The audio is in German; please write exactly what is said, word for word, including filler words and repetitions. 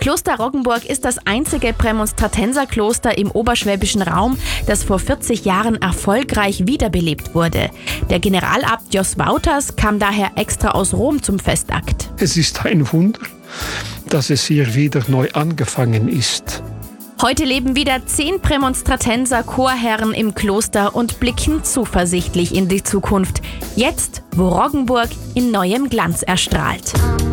Kloster Roggenburg ist das einzige Prämonstratenserkloster im oberschwäbischen Raum, das vor vierzig Jahren erfolgreich wiederbelebt wurde. Der Generalabt Jos Wouters kam daher extra aus Rom zum Festakt. Es ist ein Wunder, dass es hier wieder neu angefangen ist. Heute leben wieder zehn Prämonstratenser Chorherren im Kloster und blicken zuversichtlich in die Zukunft. Jetzt, wo Roggenburg in neuem Glanz erstrahlt.